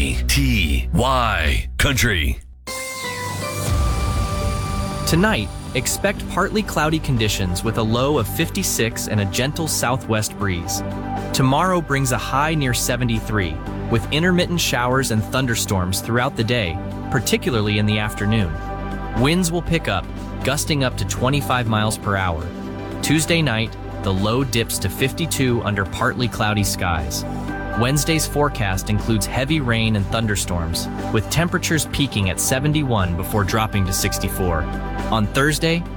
T-Y Country. Tonight, expect partly cloudy conditions with a low of 56 and a gentle southwest breeze. Tomorrow brings a high near 73, with intermittent showers and thunderstorms throughout the day, particularly in the afternoon. Winds will pick up, gusting up to 25 miles per hour. Tuesday night, the low dips to 52 under partly cloudy skies. Wednesday's forecast includes heavy rain and thunderstorms, with temperatures peaking at 71 before dropping to 64. On Thursday,